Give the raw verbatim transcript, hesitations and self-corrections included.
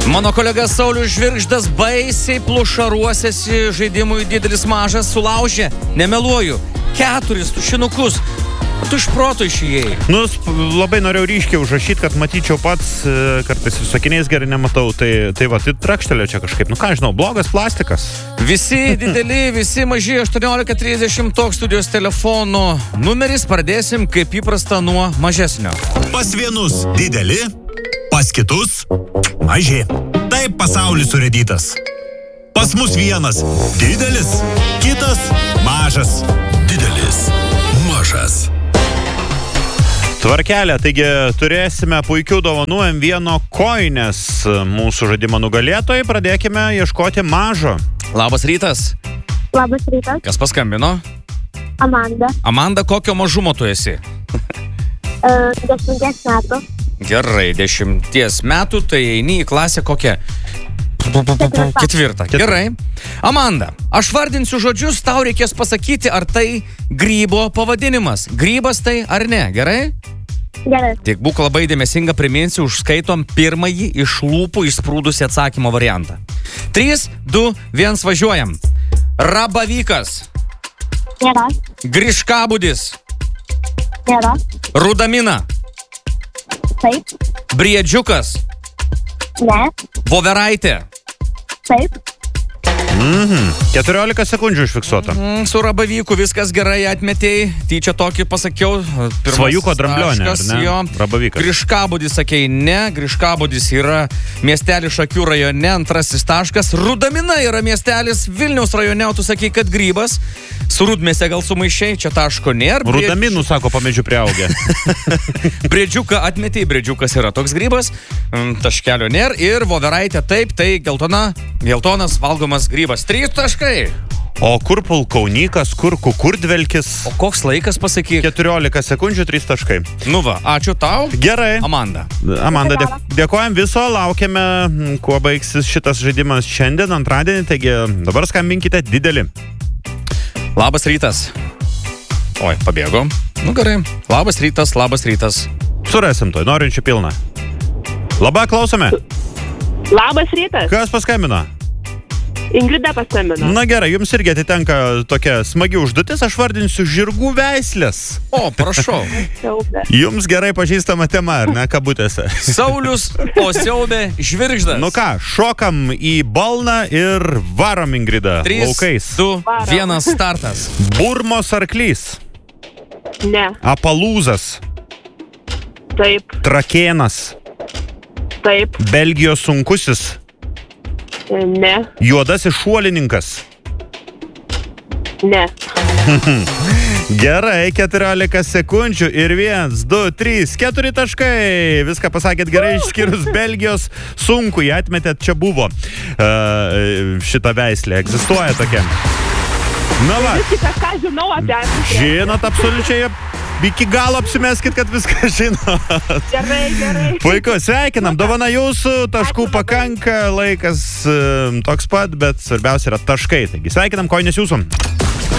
Mano kolega Saulius Žvirgždas baisiai plušaruosiasi žaidimui didelis mažas sulaužė, nemeluoju, keturis tušinukus. Tu iš proto išėjai. Nu, labai norėjau ryškiai užrašyti, kad matyčiau pats, kartais su sakiniais gerai nematau, tai, tai va, tai trakštelė čia kažkaip. Nu ką, žinau, blogas plastikas. Visi dideli, visi maži, aštuoniolika trisdešimt toks studijos telefonų numeris, pradėsim kaip įprasta nuo mažesnio. Pas vienus dideli, pas kitus maži. Taip pasaulis surėdytas. Pas mus vienas didelis, kitas mažas. Didelis, mažas. Tvarkelė, taigi turėsime puikių dovanų M vieno koinės mūsų žaidimo nugalėtojai. Pradėkime ieškoti mažo. Labas rytas. Labas rytas. Kas paskambino? Amanda. Amanda, kokio mažumo tu esi? Uh, dešimties metų. Gerai, dešimties metų, tai eini į klasę kokią? Ketvirta. Ketvirtą. Gerai. Amanda, aš vardinsiu žodžius, tau reikės pasakyti, ar tai grybo pavadinimas. Grybas tai ar ne, gerai? Gerai. Tik būk labai dėmesinga, priminsiu, užskaitom pirmąjį iš lūpų išsprūdusį atsakymo variantą. trys, du, vienas, važiuojam. Rabavykas. Nėra. Griškabudis. Nėra. Rudamina. Taip. Briedžiukas. Ne. Voveraitė. Taip. Mhm. keturiolika sekundžių užfiksuota. Mm, su Rabavyku viskas gerai, atmetėjai. Tyčia tokį pasakiau. Pirmas Svajuko dramblionė, taškas, ar ne? jo. Rabavykas. Griškabudis, sakei, ne. Griškabudis yra miestelis Šakių rajone, antrasis taškas. Rudamina yra miestelis Vilniaus rajone, o tu sakei, kad grybas. Su Rudmėse gal sumaišiai, čia taško nėra. Rudaminų, sako, po medžių priaugę. Briedžiuką atmetėjai, briedžiukas yra toks grybas. Taškelio nėra. Ir voveraitė taip, tai geltona, geltonas valgomas grybas. Trys taškai. O kur pulkaunykas, kur kukurdvelkis? O koks laikas pasakyk? keturiolika sekundžių, trys taškai. Nu va, ačiū tau. Gerai. Amanda. Amanda, dėk, dėkojam viso, laukiame, kuo baigsis šitas žaidimas šiandien, antradienį, taigi dabar skambinkite didelį. Labas rytas. Oi, pabėgo. Nu gerai. Labas rytas, labas rytas. Surasim to, norinčių pilną. Labai klausome. Labas rytas. Kas paskambino? Ingrida paskambino. Na gerai, jums irgi atitenka tokia smagi užduotis, aš vardinsiu žirgų veislės. O, prašau. Siaubė. Jums gerai pažįstama tema, ar ne, kabutėse? Saulius, o siaubė Žvirgždas. Nu ką, šokam į balną ir varom, Ingrida, Trys, laukais. du, Varom. vienas startas. Burmos arklys, Ne. apalūzas, Taip. trakėnas, Taip. Belgijos sunkusis, Ne. juodasis šuolininkas. Ne. Gerai, keturiolika sekundžių ir viens, du, trys, keturi taškai. Viską pasakėt gerai, išskyrus Belgijos sunku, jį atmetėt, čia buvo. Uh, šita veislė egzistuoja tokia. Na va, Visi kažką žinau apie ją. žinot absoliučiai, iki galo apsimeskit, kad viską žinot. Gerai, gerai. Puiku, sveikinam, dovana jūsų, taškų pakanka, laikas uh, toks pat, bet svarbiausia yra taškai. Taigi sveikinam, koinės jūsų.